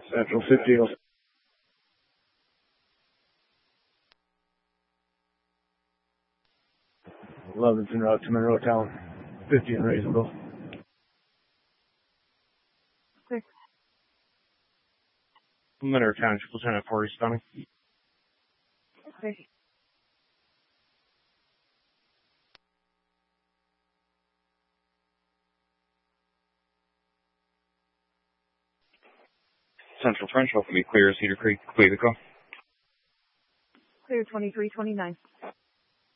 Central 50. 11's en route to Monroe Town. 50 and reasonable. 6. Monroe Town, Lieutenant 4 responding. Okay. Central Trench, hopefully clear Cedar Creek. Clear the call. Clear 2329.